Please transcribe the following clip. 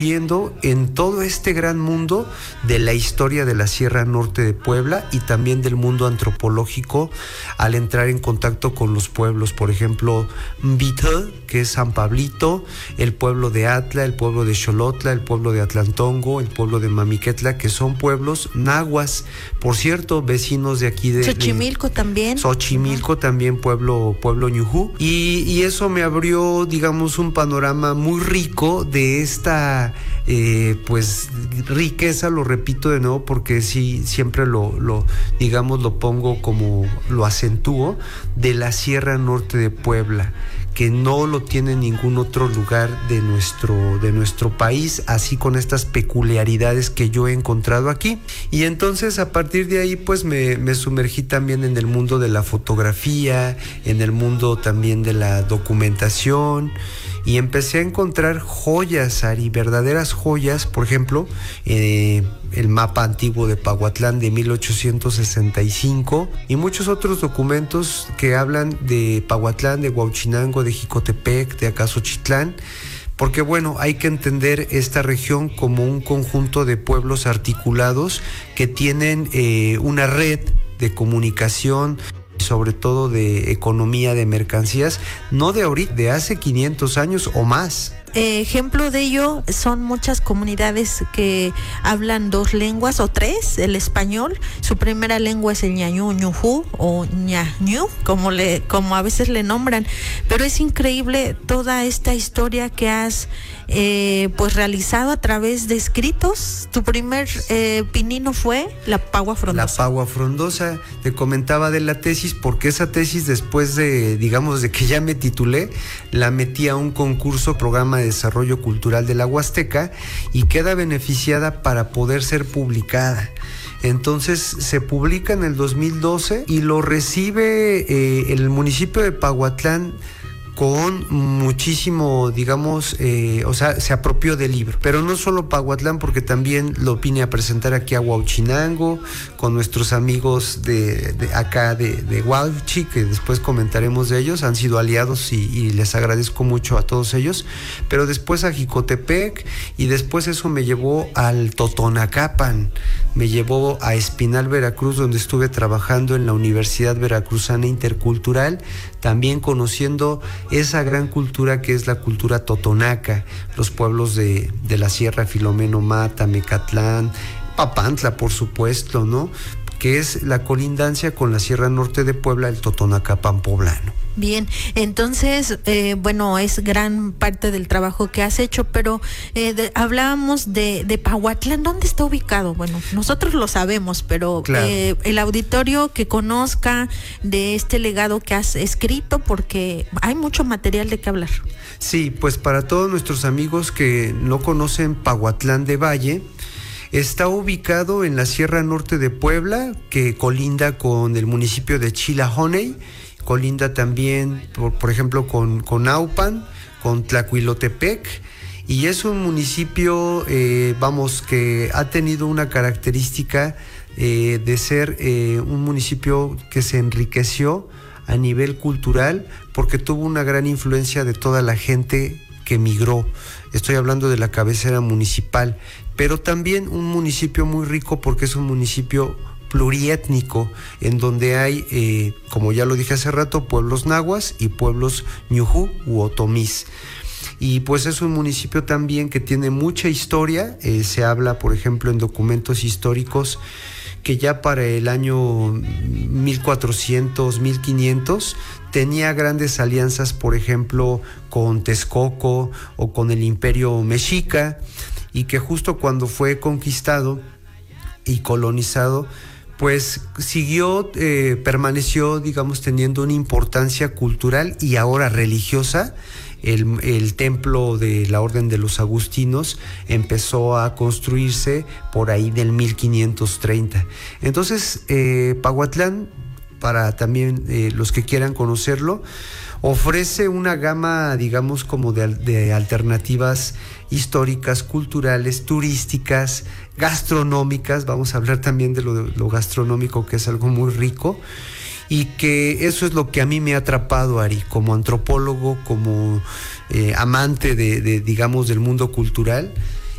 viendo en todo este gran mundo de la historia de la Sierra Norte de Puebla y también del mundo antropológico al entrar en contacto con los pueblos, por ejemplo, Mbita, que es San Pablito, el pueblo de Atla, el pueblo de Xolotla, el pueblo de Atlantongo, el pueblo de Mamiquetla, que son pueblos nahuas, por cierto, vecinos de aquí de Xochimilco también. Xochimilco también, pueblo ñujú, y eso me abrió, digamos, un panorama muy rico de esta pues riqueza, lo repito de nuevo porque sí, siempre lo pongo como lo acentúo, de la Sierra Norte de Puebla, que no lo tiene ningún otro lugar de nuestro país, así con estas peculiaridades que yo he encontrado aquí. Y entonces a partir de ahí pues me sumergí también en el mundo de la fotografía, en el mundo también de la documentación, y empecé a encontrar joyas, Ari, verdaderas joyas. Por ejemplo, el mapa antiguo de Pahuatlán de 1865 y muchos otros documentos que hablan de Pahuatlán, de Huauchinango, de Jicotepec, de Acasochitlán, porque bueno, hay que entender esta región como un conjunto de pueblos articulados que tienen una red de comunicación, sobre todo de economía de mercancías, no de ahorita, de hace 500 años o más. Ejemplo de ello son muchas comunidades que hablan dos lenguas o tres, el español, su primera lengua es el ñañú, ñujú o ñañú, como a veces le nombran, pero es increíble toda esta historia que has pues realizado a través de escritos. Tu primer pinino fue La Pagua Frondosa. La Pagua Frondosa, te comentaba de la tesis, porque esa tesis después de, digamos, de que ya me titulé, la metí a un concurso, programa de desarrollo cultural de la Huasteca, y queda beneficiada para poder ser publicada. Entonces se publica en el 2012 y lo recibe el municipio de Pahuatlán con muchísimo, digamos, se apropió del libro. Pero no solo Pahuatlán, porque también lo vine a presentar aquí a Huauchinango, con nuestros amigos de acá de Huauchi, que después comentaremos de ellos, han sido aliados y les agradezco mucho a todos ellos. Pero después a Jicotepec, y después eso me llevó al Totonacapan, me llevó a Espinal, Veracruz, donde estuve trabajando en la Universidad Veracruzana Intercultural, también conociendo esa gran cultura que es la cultura totonaca, los pueblos de la Sierra, Filomeno Mata, Mecatlán, Papantla, por supuesto, ¿no?, que es la colindancia con la Sierra Norte de Puebla, el Totonacapan poblano. Bien, entonces, bueno, es gran parte del trabajo que has hecho, pero hablábamos de Pahuatlán. ¿Dónde está ubicado? Bueno, nosotros lo sabemos, pero claro, el auditorio que conozca de este legado que has escrito, porque hay mucho material de qué hablar. Sí, pues para todos nuestros amigos que no conocen Pahuatlán de Valle, está ubicado en la Sierra Norte de Puebla, que colinda con el municipio de Chilajoney, colinda también, por ejemplo, con Naupan, con Tlacuilotepec, y es un municipio, que ha tenido una característica de ser un municipio que se enriqueció a nivel cultural, porque tuvo una gran influencia de toda la gente que migró. Estoy hablando de la cabecera municipal, pero también un municipio muy rico porque es un municipio pluriétnico, en donde hay, como ya lo dije hace rato, pueblos nahuas y pueblos ñujú u otomís. Y pues es un municipio también que tiene mucha historia. Se habla, por ejemplo, en documentos históricos, que ya para el año 1400, 1500 tenía grandes alianzas, por ejemplo, con Texcoco o con el Imperio Mexica, y que justo cuando fue conquistado y colonizado, pues permaneció, digamos, teniendo una importancia cultural y ahora religiosa. El templo de la Orden de los Agustinos empezó a construirse por ahí del 1530. Entonces, Pahuatlán, para también los que quieran conocerlo, ofrece una gama, digamos, como de alternativas históricas, culturales, turísticas, gastronómicas. Vamos a hablar también de lo gastronómico, que es algo muy rico, y que eso es lo que a mí me ha atrapado, Ari, como antropólogo, como amante digamos, del mundo cultural.